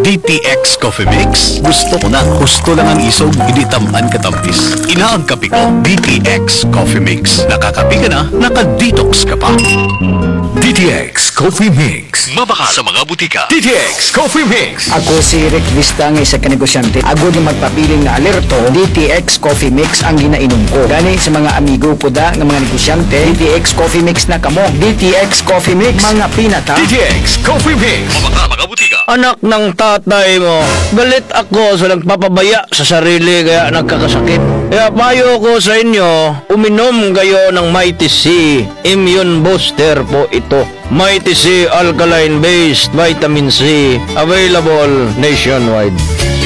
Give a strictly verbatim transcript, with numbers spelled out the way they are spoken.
D T X Coffee Mix. Gusto ko na. Gusto lang ang isog, hindi tamaan katampis. Inaang kape ko, D T X Coffee Mix. Nakakape ka na, naka-detox ka pa. D T X Coffee Mix. Mabaka sa mga butika. D T X Coffee Mix. Ako si Rick Vista ng isa ka negosyante. Ako yung magpapiling na alerto, D T X Coffee Mix ang ginainom ko. Gani sa mga amigo ko da ng mga negosyante, D T X Coffee Mix na kamo. D T X Coffee Mix, mga pinata. D T X Coffee Mix. Mabaka mga butika. Anak ng tatay mo, galit ako sa nagpapabaya sa sarili kaya nagkakasakit. Kaya payo ko sa inyo, uminom kayo ng Mighty C. Immune Booster po ito. Mighty C Alkaline Based Vitamin C. Available nationwide.